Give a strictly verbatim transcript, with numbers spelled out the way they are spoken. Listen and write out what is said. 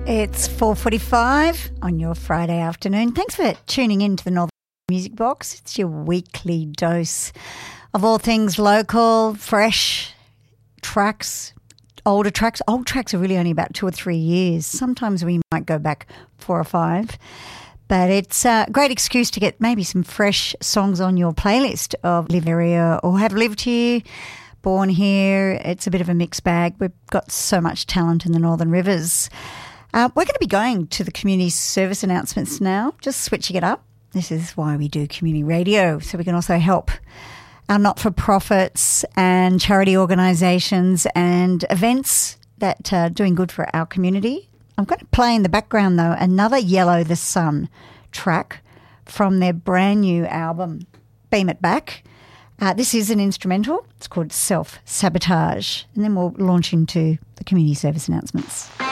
It's four forty-five on your Friday afternoon. Thanks for tuning in to the Northern Music Box. It's your weekly dose of all things local, fresh tracks, older tracks. Old tracks are really only about two or three years. Sometimes we might go back four or five. But it's a great excuse to get maybe some fresh songs on your playlist of live area or have lived here, born here. It's a bit of a mixed bag. We've got so much talent in the Northern Rivers. Uh, we're going to be going to the community service announcements now, just switching it up. This is why we do community radio, so we can also help our not-for-profits and charity organisations and events that are doing good for our community. I'm going to play in the background, though, another Yellow the Sun track from their brand new album, Beam It Back. Uh, this is an instrumental. It's called Self Sabotage. And then we'll launch into the community service announcements.